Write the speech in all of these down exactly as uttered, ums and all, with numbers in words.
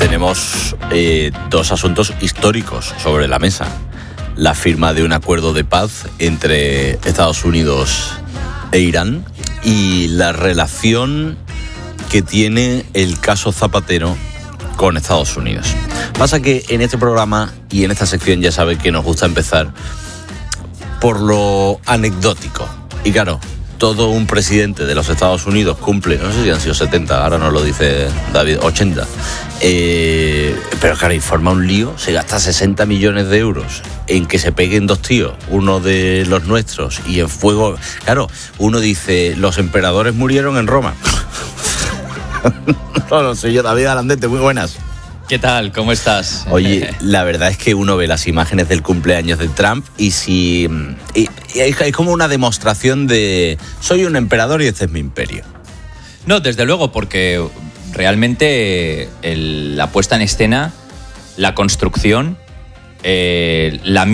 tenemos eh, dos asuntos históricos sobre la mesa. La firma de un acuerdo de paz entre Estados Unidos e Irán y la relación que tiene el caso Zapatero con Estados Unidos. Pasa que en este programa y en esta sección ya sabe que nos gusta empezar por lo anecdótico. Y claro, todo un presidente de los Estados Unidos cumple, no sé si han sido setenta, ahora nos lo dice David, ochenta. Eh, pero claro, y forma un lío, se gasta sesenta millones de euros en que se peguen dos tíos, uno de los nuestros, y en fuego. Claro, uno dice, los emperadores murieron en Roma. No, no, soy yo, David Alandete, muy buenas. ¿Qué tal? ¿Cómo estás? Oye, la verdad es que uno ve las imágenes del cumpleaños de Trump y si y, y es como una demostración de soy un emperador y este es mi imperio. No, desde luego, porque realmente el, la puesta en escena, la construcción, eh, la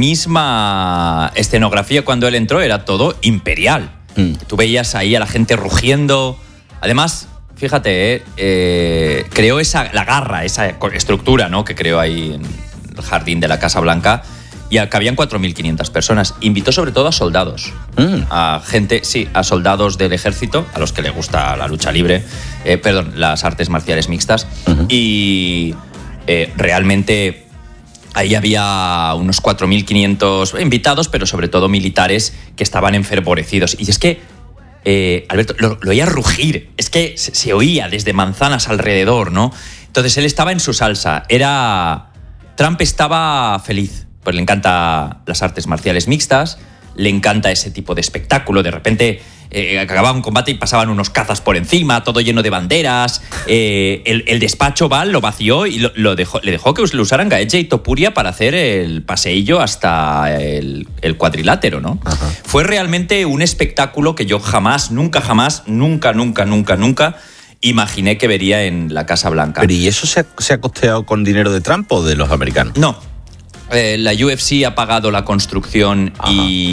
misma escenografía cuando él entró era todo imperial. Mm. Tú veías ahí a la gente rugiendo. Además, fíjate, eh, eh, creó esa, la garra, esa estructura, ¿no?, que creó ahí en el jardín de la Casa Blanca, y cabían cuatro mil quinientas personas. Invitó sobre todo a soldados, mm. a gente, sí, a soldados del ejército, a los que les gusta la lucha libre, eh, perdón, las artes marciales mixtas, uh-huh. y eh, realmente ahí había unos cuatro mil quinientos invitados, pero sobre todo militares que estaban enfervorecidos. Y es que Eh, Alberto, lo, lo oía rugir, es que se, se oía desde manzanas alrededor, ¿no? Entonces él estaba en su salsa, era... Trump estaba feliz, pues le encanta las artes marciales mixtas, le encanta ese tipo de espectáculo, de repente eh, acababa un combate y pasaban unos cazas por encima, todo lleno de banderas, eh, el, el despacho Val lo vació y lo, lo dejó, le dejó que lo usaran Gaetze y Topuria para hacer el paseillo hasta el, el cuadrilátero, ¿no? Ajá. Fue realmente un espectáculo que yo jamás, nunca, jamás, nunca, nunca, nunca, nunca imaginé que vería en la Casa Blanca. ¿Pero y eso se ha, se ha costeado con dinero de Trump o de los americanos? No. Eh, la U F C ha pagado la construcción Ajá.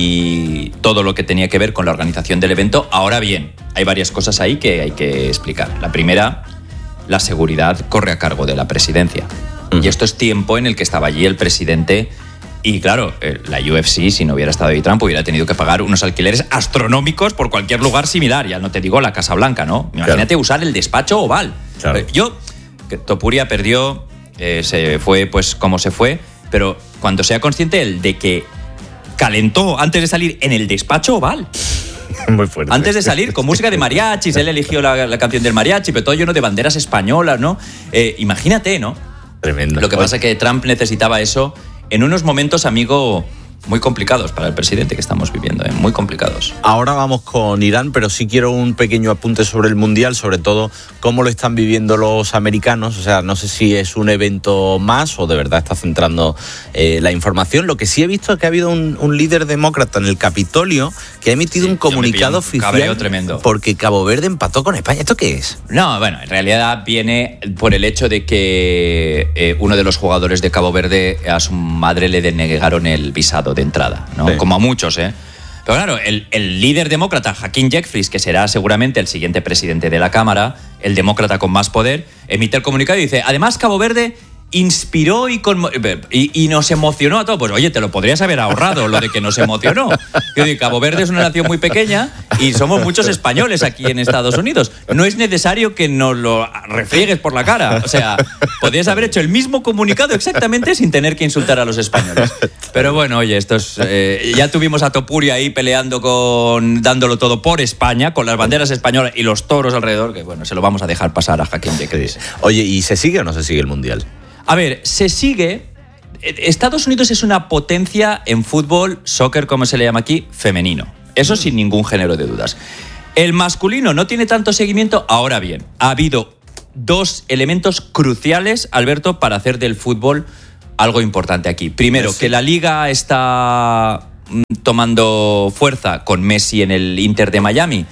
y todo lo que tenía que ver con la organización del evento. Ahora bien, hay varias cosas ahí que hay que explicar. La primera, la seguridad corre a cargo de la presidencia. Uh-huh. Y esto es tiempo en el que estaba allí el presidente. Y claro, eh, la U F C, si no hubiera estado ahí Trump, hubiera tenido que pagar unos alquileres astronómicos por cualquier lugar similar. Ya no te digo la Casa Blanca, ¿no? Imagínate claro. usar el despacho Oval. Claro. Eh, yo, que Topuria perdió, eh, se fue pues como se fue. Pero cuando sea consciente él de que calentó antes de salir en el despacho Oval. Muy fuerte. Antes de salir con música de mariachis, él eligió la, la canción del mariachi, pero todo lleno de banderas españolas, ¿no? Eh, imagínate, ¿no? Tremendo. Lo que pasa es que Trump necesitaba eso en unos momentos, amigo, muy complicados para el presidente que estamos viviendo, ¿eh? Muy complicados. Ahora vamos con Irán, pero sí quiero un pequeño apunte sobre el Mundial, sobre todo cómo lo están viviendo los americanos. O sea, no sé si es un evento más o de verdad está centrando eh, la información. Lo que sí he visto es que ha habido un, un líder demócrata en el Capitolio que ha emitido sí, un comunicado oficial tremendo. Porque Cabo Verde empató con España. ¿Esto qué es? No, bueno, en realidad viene por el hecho de que eh, uno de los jugadores de Cabo Verde, a su madre le denegaron el visado de entrada, ¿no? Sí. Como a muchos, ¿eh? Pero claro, el, el líder demócrata, Hakeem Jeffries, que será seguramente el siguiente presidente de la Cámara, el demócrata con más poder, emite el comunicado y dice, además Cabo Verde inspiró y, conmo- y, y nos emocionó a todos. Pues oye, te lo podrías haber ahorrado, lo de que nos emocionó. Yo digo, Cabo Verde es una nación muy pequeña y somos muchos españoles aquí en Estados Unidos. No es necesario que nos lo refriegues por la cara. O sea, podrías haber hecho el mismo comunicado exactamente sin tener que insultar a los españoles. Pero bueno, oye, esto es, eh, ya tuvimos a Topuria ahí peleando con, dándolo todo por España, con las banderas españolas y los toros alrededor, que bueno, se lo vamos a dejar pasar a Hakeem Jeffries. Oye, ¿y se sigue o no se sigue el Mundial? A ver, se sigue. Estados Unidos es una potencia en fútbol, soccer, como se le llama aquí, femenino. Eso mm. sin ningún género de dudas. El masculino no tiene tanto seguimiento. Ahora bien, ha habido dos elementos cruciales, Alberto, para hacer del fútbol algo importante aquí. Primero, sí. que la liga está tomando fuerza con Messi en el Inter de Miami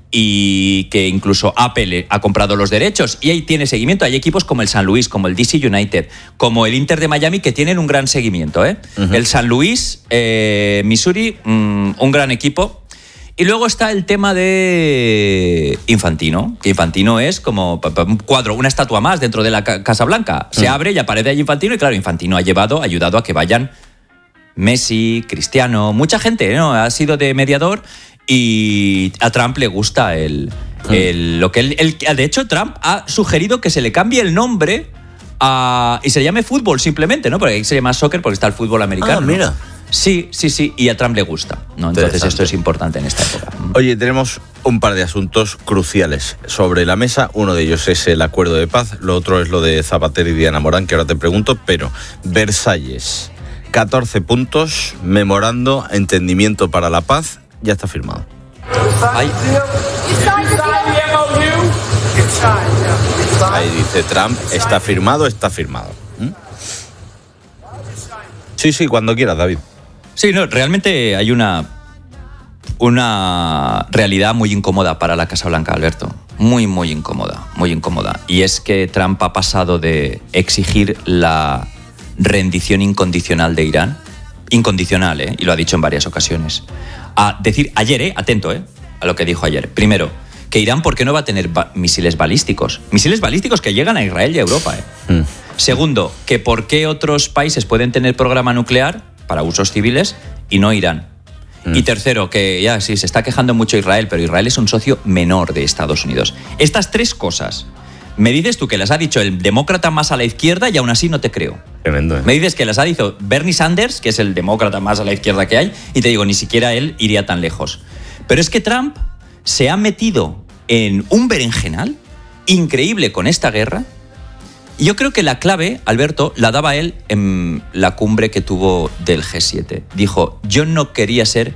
y que incluso Apple ha comprado los derechos y ahí tiene seguimiento. Hay equipos como el San Luis, como el D C United, como el Inter de Miami que tienen un gran seguimiento, ¿eh? Uh-huh. El San Luis, eh, Missouri, mmm, un gran equipo. Y luego está el tema de Infantino, que Infantino es como un cuadro, una estatua más dentro de la Casa Blanca. Se mm. abre y aparece allí Infantino y claro, Infantino ha llevado, ha ayudado a que vayan Messi, Cristiano, mucha gente, ¿no? Ha sido de mediador y a Trump le gusta el, mm. el lo que él, él... De hecho, Trump ha sugerido que se le cambie el nombre a, y se llame fútbol simplemente, ¿no? Porque ahí se llama soccer porque está el fútbol americano. Ah, mira. ¿no? Sí, sí, sí, y a Trump le gusta, ¿no? Entonces esto es importante en esta época. Oye, tenemos un par de asuntos cruciales sobre la mesa. Uno de ellos es el acuerdo de paz, lo otro es lo de Zapatero y Diana Morán, que ahora te pregunto, pero Versalles, catorce puntos, memorando, entendimiento para la paz, ya está firmado. Ay. Ahí dice Trump, está firmado, está firmado. ¿Mm? Sí, sí, cuando quieras, David. Sí, no, realmente hay una, una realidad muy incómoda para la Casa Blanca, Alberto. Muy, muy incómoda, muy incómoda. Y es que Trump ha pasado de exigir la rendición incondicional de Irán, incondicional, ¿eh? Y lo ha dicho en varias ocasiones, a decir ayer, ¿eh? Atento, ¿eh? A lo que dijo ayer. Primero, que Irán, ¿por qué no va a tener ba- misiles balísticos? Misiles balísticos que llegan a Israel y a Europa, ¿eh? Mm. Segundo, que por qué otros países pueden tener programa nuclear para usos civiles y no Irán. Mm. Y tercero, que ya sí, se está quejando mucho Israel, pero Israel es un socio menor de Estados Unidos. Estas tres cosas, me dices tú que las ha dicho el demócrata más a la izquierda y aún así no te creo. Tremendo, ¿eh? Me dices que las ha dicho Bernie Sanders, que es el demócrata más a la izquierda que hay, y te digo, ni siquiera él iría tan lejos. Pero es que Trump se ha metido en un berenjenal increíble con esta guerra. Y yo creo que la clave, Alberto, la daba él en la cumbre que tuvo del G siete. Dijo, yo no quería ser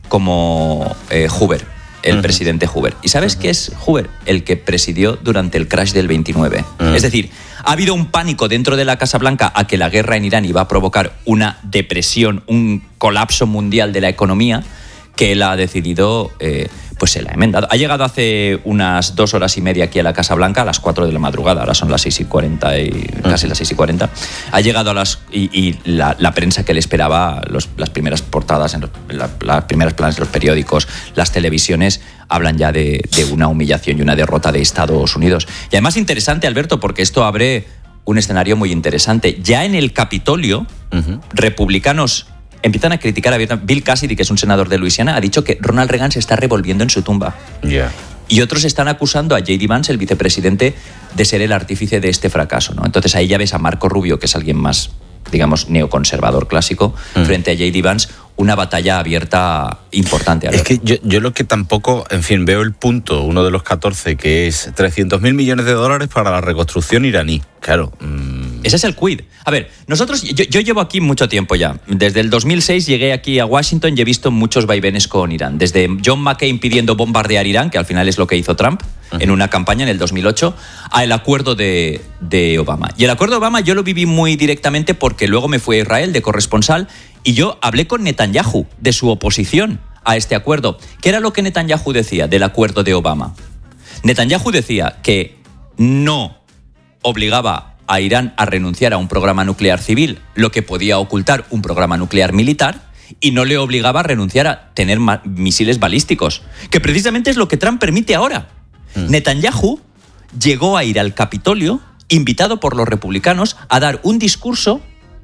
como eh, Hoover, el uh-huh. presidente Hoover. ¿Y sabes uh-huh. qué es Hoover? El que presidió durante el crash del veintinueve. Uh-huh. Es decir, ha habido un pánico dentro de la Casa Blanca a que la guerra en Irán iba a provocar una depresión, un colapso mundial de la economía, que él ha decidido... Eh, pues se la ha enmendado. Ha llegado hace unas dos horas y media aquí a la Casa Blanca, a las cuatro de la madrugada, ahora son las seis y cuarenta, y, casi las seis y cuarenta. Ha llegado a las... Y, y la, la prensa que le esperaba, los, las primeras portadas, en los, la, las primeras planas de los periódicos, las televisiones, hablan ya de, de una humillación y una derrota de Estados Unidos. Y además interesante, Alberto, porque esto abre un escenario muy interesante. Ya en el Capitolio, uh-huh. republicanos... empiezan a criticar a Bill Cassidy, que es un senador de Luisiana, ha dicho que Ronald Reagan se está revolviendo en su tumba. Yeah. Y otros están acusando a J D Vance, el vicepresidente, de ser el artífice de este fracaso, ¿no? Entonces ahí ya ves a Marco Rubio, que es alguien más, digamos, neoconservador clásico, mm. frente a J D Vance, una batalla abierta importante. Es que yo, yo lo que tampoco, en fin, veo el punto, uno de los catorce, que es trescientos mil millones de dólares para la reconstrucción iraní. Claro. Mmm... Ese es el quid. A ver, nosotros, yo, yo llevo aquí mucho tiempo ya. Desde el dos mil seis llegué aquí a Washington y he visto muchos vaivenes con Irán. Desde John McCain pidiendo bombardear Irán, que al final es lo que hizo Trump, uh-huh. en una campaña en el dos mil ocho, a el acuerdo de, de Obama. Y el acuerdo de Obama yo lo viví muy directamente porque luego me fui a Israel de corresponsal y yo hablé con Netanyahu de su oposición a este acuerdo. ¿Qué era lo que Netanyahu decía del acuerdo de Obama? Netanyahu decía que no obligaba a Irán a renunciar a un programa nuclear civil, lo que podía ocultar un programa nuclear militar, y no le obligaba a renunciar a tener ma- misiles balísticos, que precisamente es lo que Trump permite ahora. Mm. Netanyahu llegó a ir al Capitolio, invitado por los republicanos, a dar un discurso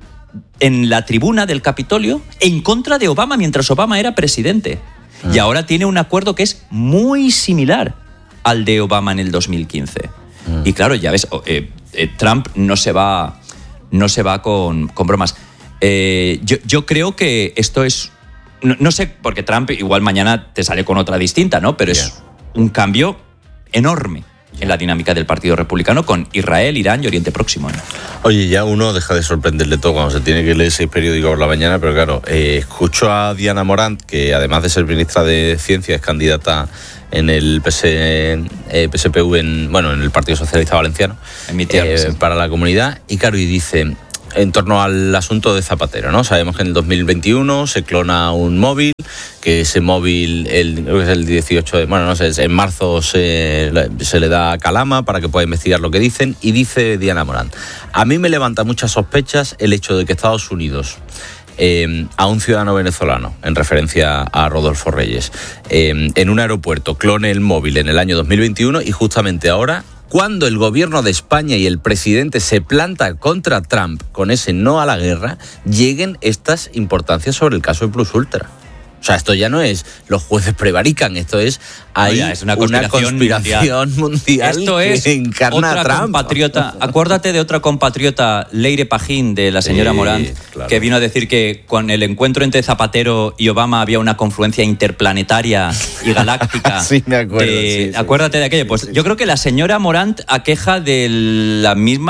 en la tribuna del Capitolio en contra de Obama mientras Obama era presidente. Mm. Y ahora tiene un acuerdo que es muy similar al de Obama en el dos mil quince. Mm. Y claro, ya ves... Eh, Eh, Trump no se va, no se va con, con bromas. Eh, yo, yo creo que esto es... No, no sé, porque Trump igual mañana te sale con otra distinta, ¿no? Pero yeah. es un cambio enorme en la dinámica del Partido Republicano con Israel, Irán y Oriente Próximo, ¿no? Oye, ya uno deja de sorprenderle todo cuando se tiene que leer seis periódicos por la mañana, pero claro, eh, escucho a Diana Morant, que además de ser ministra de Ciencia es candidata en el P S, eh, P S P V, en, bueno, en el Partido Socialista Valenciano, en mi tierra, eh, sí. para la comunidad, y claro, y dice, en torno al asunto de Zapatero, ¿no? Sabemos que en el dos mil veintiuno se clona un móvil, que ese móvil, el, creo que es el dieciocho de, bueno, no sé, en marzo se, se le da a Calama para que pueda investigar lo que dicen, y dice Diana Morant, a mí me levanta muchas sospechas el hecho de que Estados Unidos eh, a un ciudadano venezolano, en referencia a Rodolfo Reyes, eh, en un aeropuerto, clone el móvil en el año dos mil veintiuno y justamente ahora, cuando el gobierno de España y el presidente se planta contra Trump con ese no a la guerra, lleguen estas importancias sobre el caso de Plus Ultra. O sea, esto ya no es los jueces prevarican, esto es hay Oye, es una una conspiración, conspiración mundial, mundial esto que es encarna otra a Trump. Compatriota. Acuérdate de otra compatriota, Leire Pajín, de la señora Sí, Morant, claro. que vino a decir que con el encuentro entre Zapatero y Obama había una confluencia interplanetaria y galáctica. Sí, me acuerdo, de- sí, sí. acuérdate de aquello. Pues Sí, sí, yo creo que la señora Morant aqueja de la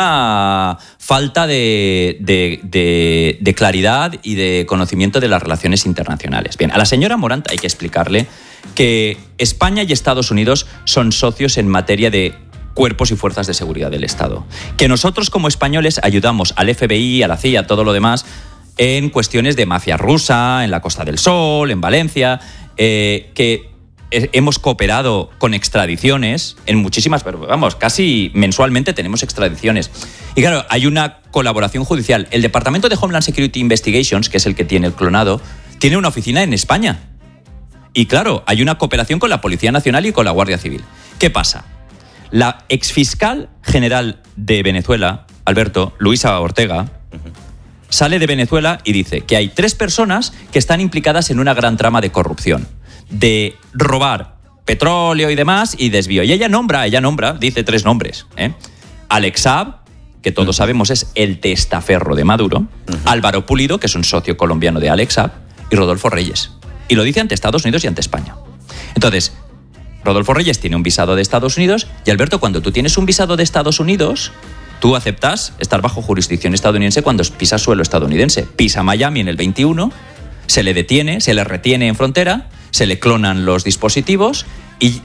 misma falta de, de, de, de claridad y de conocimiento de las relaciones internacionales. Bien, a la señora Morant hay que explicarle que España y Estados Unidos son socios en materia de cuerpos y fuerzas de seguridad del Estado. Que nosotros como españoles ayudamos al F B I, a la C I A, a todo lo demás, en cuestiones de mafia rusa, en la Costa del Sol, en Valencia, eh, que hemos cooperado con extradiciones en muchísimas, pero vamos, casi mensualmente tenemos extradiciones. Y claro, hay una colaboración judicial. El Departamento de Homeland Security Investigations, que es el que tiene el clonado, tiene una oficina en España. Y claro, hay una cooperación con la Policía Nacional y con la Guardia Civil. ¿Qué pasa? La exfiscal general de Venezuela, Alberto, Luisa Ortega, sale de Venezuela y dice que hay tres personas que están implicadas en una gran trama de corrupción, de robar petróleo y demás y desvío. Y ella nombra, ella nombra, dice tres nombres, ¿eh? Alex Saab, que todos sabemos es el testaferro de Maduro, uh-huh. Álvaro Pulido, que es un socio colombiano de Alex Saab, y Rodolfo Reyes. Y lo dice ante Estados Unidos y ante España. Entonces, Rodolfo Reyes tiene un visado de Estados Unidos y, Alberto, cuando tú tienes un visado de Estados Unidos, tú aceptas estar bajo jurisdicción estadounidense cuando pisas suelo estadounidense. Pisa Miami en el veintiuno, se le detiene, se le retiene en frontera, se le clonan los dispositivos y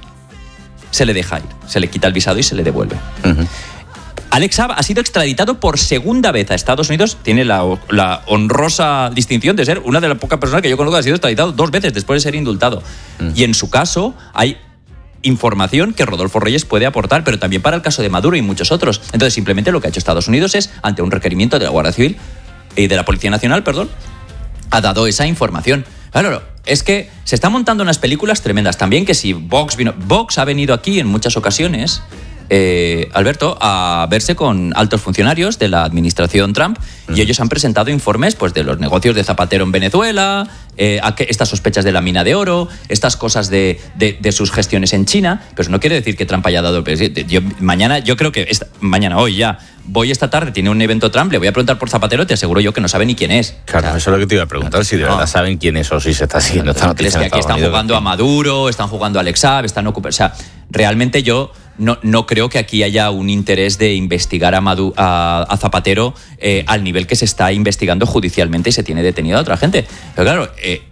se le deja ir. Se le quita el visado y se le devuelve. Uh-huh. Alex Saab ha sido extraditado por segunda vez a Estados Unidos. Tiene la, la honrosa distinción de ser una de las pocas personas que yo conozco que ha sido extraditado dos veces después de ser indultado. Mm. Y en su caso hay información que Rodolfo Reyes puede aportar, pero también para el caso de Maduro y muchos otros. Entonces, simplemente lo que ha hecho Estados Unidos es, ante un requerimiento de la Guardia Civil y de la Policía Nacional, perdón, ha dado esa información. Claro, es que se están montando unas películas tremendas. También que si Vox vino... Vox ha venido aquí en muchas ocasiones... Eh, Alberto, a verse con altos funcionarios de la administración Trump uh-huh. y ellos han presentado informes pues, de los negocios de Zapatero en Venezuela, eh, a que, estas sospechas de la mina de oro, estas cosas de, de, de sus gestiones en China, pero eso no quiere decir que Trump haya dado... Yo, mañana, yo creo que esta, mañana, hoy ya, voy esta tarde, tiene un evento Trump, le voy a preguntar por Zapatero, te aseguro yo que no sabe ni quién es. Claro, o sea, eso es lo que te iba a preguntar, si de verdad no. saben quién es o si se está siguiendo esta noticia. Es que aquí están Unidos, jugando a Maduro, están jugando a Alex Saab, están ocupando... O sea, realmente yo... No, no creo que aquí haya un interés de investigar a, Madu, a, a Zapatero eh, al nivel que se está investigando judicialmente y se tiene detenido a otra gente. Pero claro, eh,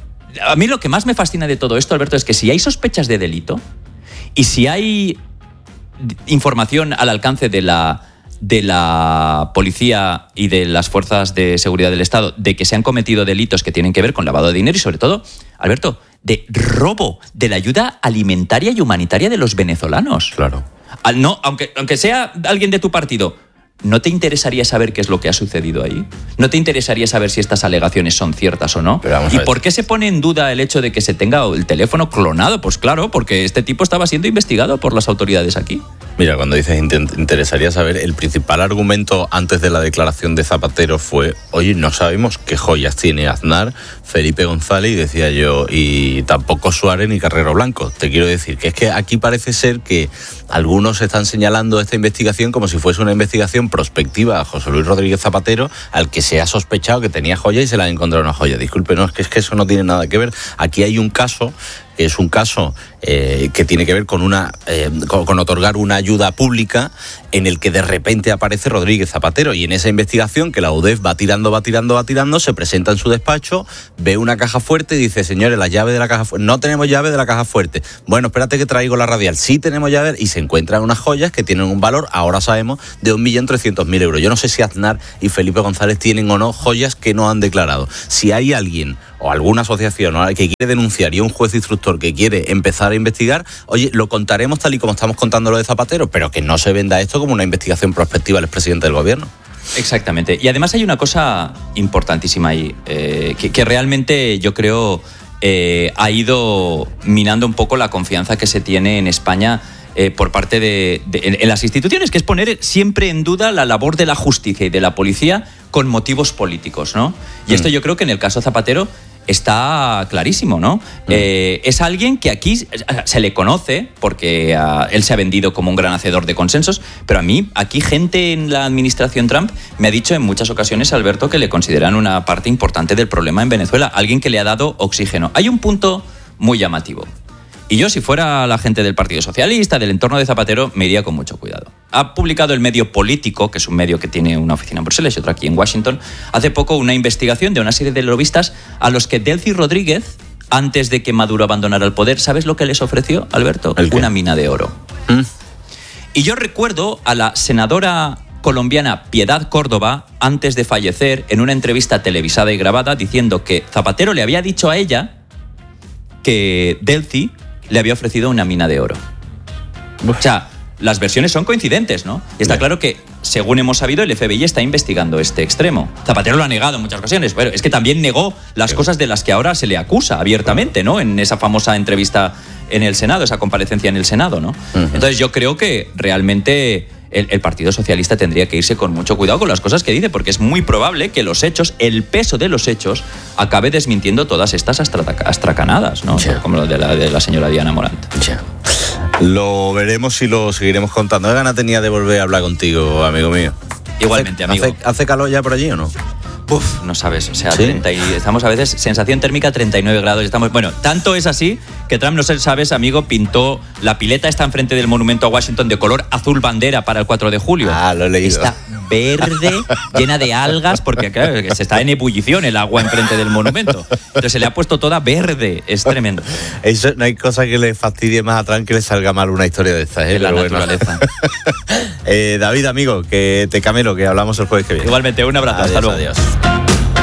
a mí lo que más me fascina de todo esto, Alberto, es que si hay sospechas de delito y si hay información al alcance de la, de la policía y de las fuerzas de seguridad del Estado de que se han cometido delitos que tienen que ver con lavado de dinero y sobre todo, Alberto, de robo de la ayuda alimentaria y humanitaria de los venezolanos. Claro. Al no, aunque, aunque sea alguien de tu partido, ¿no te interesaría saber qué es lo que ha sucedido ahí? ¿No te interesaría saber si estas alegaciones son ciertas o no? ¿Y por qué se pone en duda el hecho de que se tenga el teléfono clonado? Pues claro, porque este tipo estaba siendo investigado por las autoridades aquí. Mira, cuando dices interesaría saber, el principal argumento antes de la declaración de Zapatero fue, oye, no sabemos qué joyas tiene Aznar, Felipe González, y decía yo, y tampoco Suárez ni Carrero Blanco. Te quiero decir que es que aquí parece ser que algunos están señalando esta investigación como si fuese una investigación prospectiva a José Luis Rodríguez Zapatero, al que se ha sospechado que tenía joya y se le ha encontrado una joya. Disculpe, no, es que, es que eso no tiene nada que ver. Aquí hay un caso que es un caso eh, que tiene que ver con una eh, con, con otorgar una ayuda pública en el que de repente aparece Rodríguez Zapatero y en esa investigación que la U D E F va tirando, va tirando, va tirando, se presenta en su despacho, ve una caja fuerte y dice, señores, la llave de la caja fuerte, no tenemos llave de la caja fuerte. Bueno, espérate que traigo la radial, sí tenemos llave, y se encuentran unas joyas que tienen un valor, ahora sabemos, de un millón trescientos mil euros. Yo no sé si Aznar y Felipe González tienen o no joyas que no han declarado. Si hay alguien o alguna asociación que quiere denunciar y un juez instructor que quiere empezar a investigar, oye, lo contaremos tal y como estamos contando lo de Zapatero, pero que no se venda esto como una investigación prospectiva al expresidente del gobierno. Exactamente. Y además hay una cosa importantísima ahí, eh, que, que realmente yo creo eh, ha ido minando un poco la confianza que se tiene en España eh, por parte de, de en, en las instituciones, que es poner siempre en duda la labor de la justicia y de la policía con motivos políticos, ¿no? Y mm. esto yo creo que en el caso Zapatero está clarísimo, ¿no? Mm. Eh, es alguien que aquí se le conoce porque uh, él se ha vendido como un gran hacedor de consensos, pero a mí aquí gente en la administración Trump me ha dicho en muchas ocasiones, Alberto, que le consideran una parte importante del problema en Venezuela, alguien que le ha dado oxígeno. Hay un punto muy llamativo. Y yo, si fuera la gente del Partido Socialista, del entorno de Zapatero, me iría con mucho cuidado. Ha publicado el medio Político, que es un medio que tiene una oficina en Bruselas y otra aquí en Washington, hace poco una investigación de una serie de lobistas a los que Delcy Rodríguez, antes de que Maduro abandonara el poder, ¿sabes lo que les ofreció, Alberto? Una mina de oro. ¿Mm? Y yo recuerdo a la senadora colombiana Piedad Córdoba, antes de fallecer, en una entrevista televisada y grabada, diciendo que Zapatero le había dicho a ella que Delcy le había ofrecido una mina de oro. O sea, las versiones son coincidentes, ¿no? Y está Bien. claro que, según hemos sabido, el F B I está investigando este extremo. Zapatero lo ha negado en muchas ocasiones, pero es que también negó las Bien. cosas de las que ahora se le acusa abiertamente, ¿no? En esa famosa entrevista en el Senado, esa comparecencia en el Senado, ¿no? Uh-huh. Entonces yo creo que realmente el, el Partido Socialista tendría que irse con mucho cuidado con las cosas que dice, porque es muy probable que los hechos, el peso de los hechos, acabe desmintiendo todas estas astracanadas, ¿no? Yeah. Como lo de la, de la señora Diana Morant. Yeah. Lo veremos y lo seguiremos contando. ¿Qué ganas tenía de volver a hablar contigo, amigo mío? Igualmente, ¿Hace, amigo. ¿hace, ¿Hace calor ya por allí o no? Uf, no sabes, o sea, ¿Sí? treinta y, estamos a veces, sensación térmica treinta y nueve grados, estamos, bueno, tanto es así que Trump, no sé, sabes, amigo, pintó la pileta está enfrente del monumento a Washington de color azul bandera para el cuatro de julio. Ah, lo he leído. Está verde, llena de algas, porque claro, se está en ebullición el agua enfrente del monumento. Entonces se le ha puesto toda verde, es tremendo. Eso, no hay cosa que le fastidie más a Trump que le salga mal una historia de estas, ¿eh? De la Pero naturaleza. Bueno. eh, David, amigo, que te camelo, que hablamos el jueves que viene. Igualmente, un abrazo, adiós, hasta luego. Adiós.